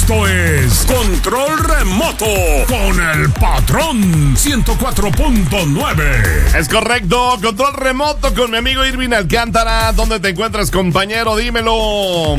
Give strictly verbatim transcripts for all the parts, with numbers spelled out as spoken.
Esto es Control Remoto con el Patrón ciento cuatro punto nueve. Es correcto, Control Remoto con mi amigo Irving Alcántara. ¿Dónde te encuentras, compañero? Dímelo.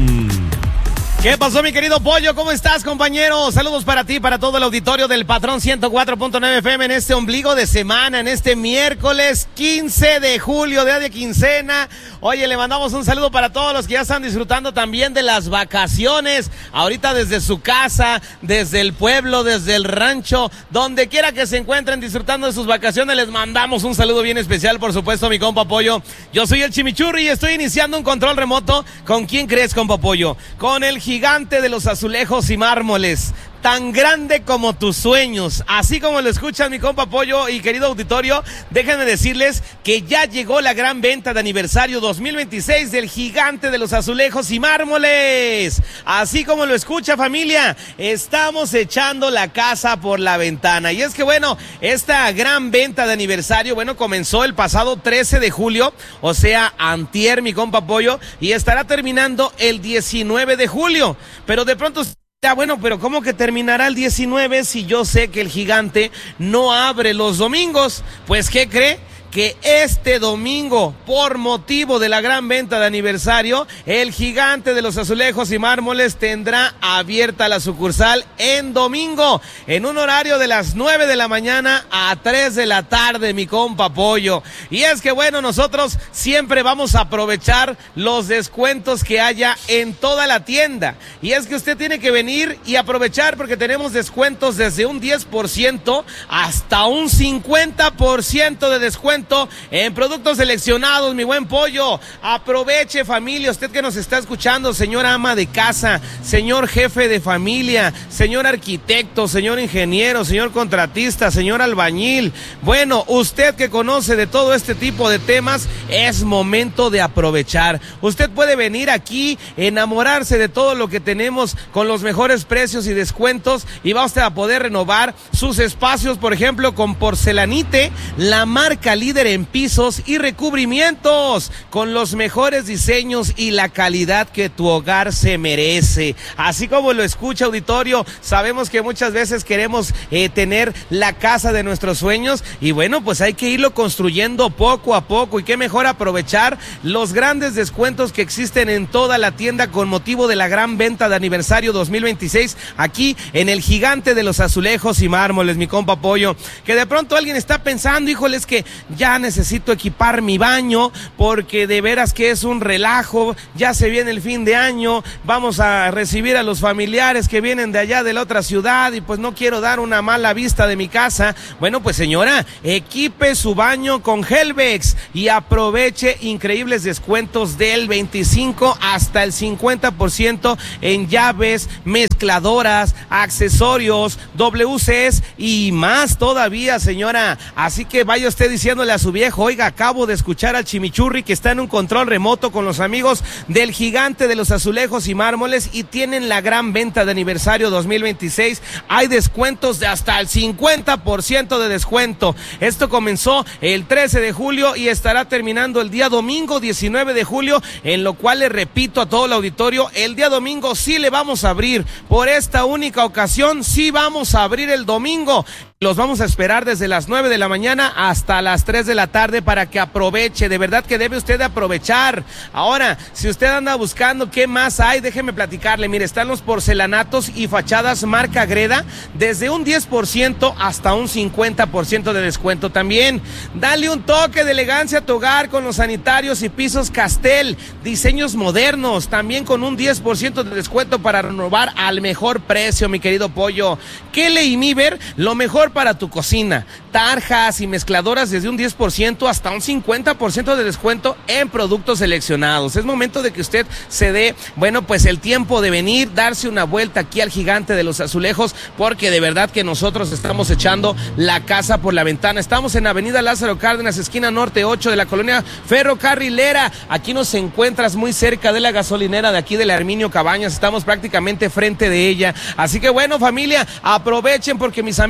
¿Qué pasó, mi querido Pollo? ¿Cómo estás, compañero? Saludos para ti, para todo el auditorio del Patrón ciento cuatro punto nueve F M en este ombligo de semana, en este miércoles quince de julio, día de quincena. Oye, le mandamos un saludo para todos los que ya están disfrutando también de las vacaciones. Ahorita desde su casa, desde el pueblo, desde el rancho, donde quiera que se encuentren disfrutando de sus vacaciones, les mandamos un saludo bien especial, por supuesto, a mi compa Pollo. Yo soy el Chimichurri y estoy iniciando un control remoto. ¿Con quién crees, compa Pollo? Con el gigante de los azulejos y mármoles, tan grande como tus sueños, así como lo escuchan, mi compa Pollo y querido auditorio. Déjenme decirles que ya llegó la gran venta de aniversario dos mil veintiséis del gigante de los azulejos y mármoles. Así como lo escucha, familia, estamos echando la casa por la ventana. Y es que bueno, esta gran venta de aniversario, bueno, comenzó el pasado trece de julio, o sea, antier, mi compa Pollo, y estará terminando el diecinueve de julio. Pero de pronto... Ya, bueno, pero ¿cómo que terminará el diecinueve si yo sé que el gigante no abre los domingos? Pues, ¿qué cree? Que este domingo, por motivo de la gran venta de aniversario, el gigante de los azulejos y mármoles tendrá abierta la sucursal en domingo, en un horario de las nueve de la mañana a tres de la tarde, mi compa Pollo. Y es que bueno, nosotros siempre vamos a aprovechar los descuentos que haya en toda la tienda. Y es que usted tiene que venir y aprovechar porque tenemos descuentos desde un diez por ciento hasta un cincuenta por ciento de descuento en productos seleccionados, mi buen Pollo. Aproveche, familia, usted que nos está escuchando, señora ama de casa, señor jefe de familia, señor arquitecto, señor ingeniero, señor contratista, señor albañil. Bueno, usted que conoce de todo este tipo de temas, es momento de aprovechar. Usted puede venir aquí, enamorarse de todo lo que tenemos con los mejores precios y descuentos, y va usted a poder renovar sus espacios, por ejemplo, con Porcelanite, la marca líder en pisos y recubrimientos, con los mejores diseños y la calidad que tu hogar se merece. Así como lo escucha, auditorio, sabemos que muchas veces queremos eh, tener la casa de nuestros sueños, y bueno, pues hay que irlo construyendo poco a poco, y qué mejor aprovechar los grandes descuentos que existen en toda la tienda con motivo de la gran venta de aniversario dos mil veintiséis, aquí en el gigante de los azulejos y mármoles, mi compa Pollo. Que de pronto alguien está pensando, híjole, es que ya necesito equipar mi baño porque de veras que es un relajo, ya se viene el fin de año, vamos a recibir a los familiares que vienen de allá de la otra ciudad y pues no quiero dar una mala vista de mi casa. Bueno, pues señora, equipe su baño con Helvex y aproveche increíbles descuentos del veinticinco hasta el cincuenta por ciento en llaves, mezcladoras, accesorios, W Cs y más todavía, señora. Así que vaya usted diciéndole a su viejo, oiga, acabo de escuchar al Chimichurri que está en un control remoto con los amigos del gigante de los azulejos y mármoles y tienen la gran venta de aniversario dos mil veintiséis. Hay descuentos de hasta el cincuenta por ciento de descuento. Esto comenzó el trece de julio y estará terminando el día domingo diecinueve de julio, en lo cual le repito a todo el auditorio, el día domingo sí le vamos a abrir. Por esta única ocasión sí vamos a abrir el domingo. Los vamos a esperar desde las nueve de la mañana hasta las tres de la tarde para que aproveche. De verdad que debe usted aprovechar. Ahora, si usted anda buscando qué más hay, déjeme platicarle. Mire, están los porcelanatos y fachadas marca Greda desde un diez por ciento hasta un cincuenta por ciento de descuento también. Dale un toque de elegancia a tu hogar con los sanitarios y pisos Castel. Diseños modernos, también con un diez por ciento de descuento para renovar al mejor precio, mi querido Pollo. Kele y Miber, lo mejor para tu cocina. Tarjas y mezcladoras desde un diez por ciento hasta un cincuenta por ciento de descuento en productos seleccionados. Es momento de que usted se dé, bueno, pues el tiempo de venir, darse una vuelta aquí al gigante de los azulejos, porque de verdad que nosotros estamos echando la casa por la ventana. Estamos en Avenida Lázaro Cárdenas, esquina norte ocho de la colonia Ferrocarrilera. Aquí nos encuentras muy cerca de la gasolinera de aquí de la Herminio Cabañas. Estamos prácticamente frente de ella. Así que bueno, familia, aprovechen porque mis amigos del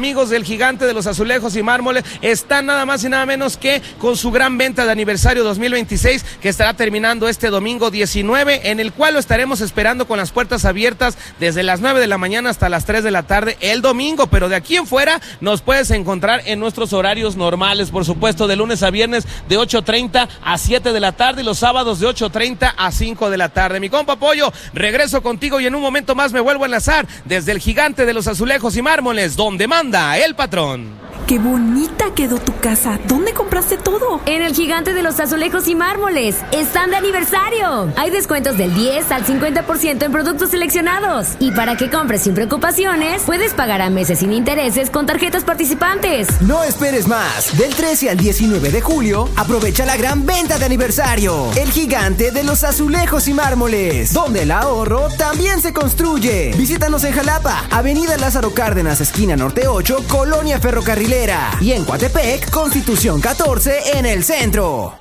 Gigante de los Azulejos y Mármoles están nada más y nada menos que con su gran venta de aniversario dos mil veintiséis, que estará terminando este domingo diecinueve, en el cual lo estaremos esperando con las puertas abiertas desde las nueve de la mañana hasta las tres de la tarde el domingo, pero de aquí en fuera nos puedes encontrar en nuestros horarios normales, por supuesto, de lunes a viernes de ocho treinta a siete de la tarde y los sábados de ocho treinta a cinco de la tarde. Mi compa Pollo, regreso contigo y en un momento más me vuelvo a enlazar desde el Gigante de los Azulejos y Mármoles, donde manda el patrón. ¡Qué bonita quedó tu casa! ¿Dónde compraste todo? En el Gigante de los Azulejos y Mármoles. ¡Están de aniversario! Hay descuentos del diez al cincuenta por ciento en productos seleccionados. Y para que compres sin preocupaciones, puedes pagar a meses sin intereses con tarjetas participantes. No esperes más. Del trece al diecinueve de julio, aprovecha la gran venta de aniversario. El Gigante de los Azulejos y Mármoles, donde el ahorro también se construye. Visítanos en Jalapa, Avenida Lázaro Cárdenas, esquina Norte ocho, Colonia Ferrocarrilera. Y en Coatepec, Constitución catorce en el centro.